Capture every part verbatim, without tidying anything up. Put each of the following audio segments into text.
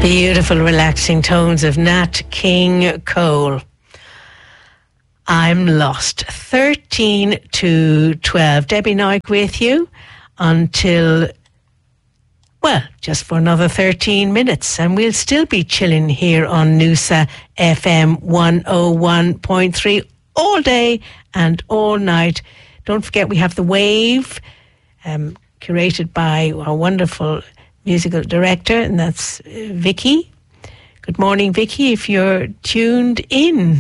Beautiful, relaxing tones of Nat King Cole. I'm lost. thirteen to twelve. Debbie Noik with you until, well, just for another thirteen minutes. And we'll still be chilling here on Noosa F M one oh one point three all day and all night. Don't forget we have The Wave, um, curated by our wonderful musical director, and that's uh, Vicky. Good morning, Vicky, if you're tuned in.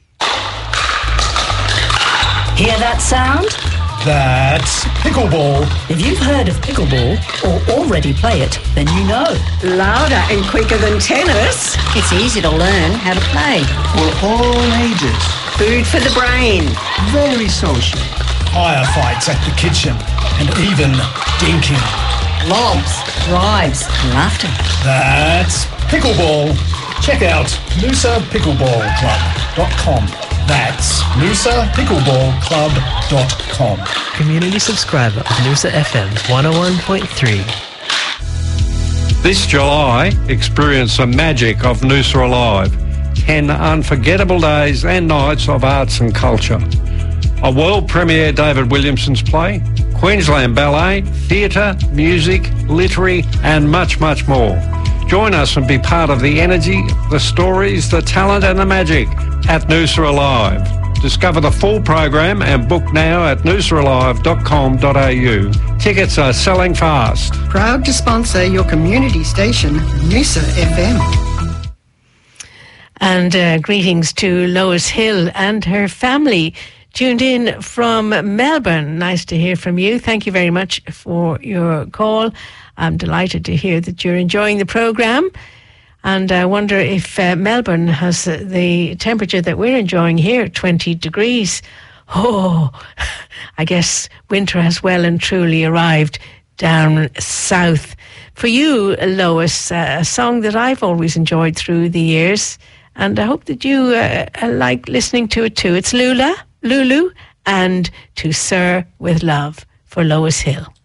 Hear that sound? That's pickleball. If you've heard of pickleball or already play it, then you know. Louder and quicker than tennis. It's easy to learn how to play. For all ages. Food for the brain. Very social. Firefights at the kitchen and even dinking. Lobs, drives, laughter. That's pickleball. Check out noosa pickleball club dot com. That's noosa pickleball club dot com. Community subscriber of Noosa F M one oh one point three. This July, experience the magic of Noosa Alive. Ten unforgettable days and nights of arts and culture. A world premiere David Williamson's play, Queensland Ballet, theatre, music, literary and much, much more. Join us and be part of the energy, the stories, the talent and the magic at Noosa Alive. Discover the full program and book now at noosa alive dot com dot a u. Tickets are selling fast. Proud to sponsor your community station, Noosa F M. And uh, greetings to Lois Hill and her family, tuned in from Melbourne. Nice to hear from you. Thank you very much for your call. I'm delighted to hear that you're enjoying the programme. And I wonder if uh, Melbourne has uh, the temperature that we're enjoying here, twenty degrees. Oh, I guess winter has well and truly arrived down south. For you, Lois, uh, a song that I've always enjoyed through the years, and I hope that you uh, like listening to it too. It's Lula, Lulu, and To Sir With Love for Lois Hill.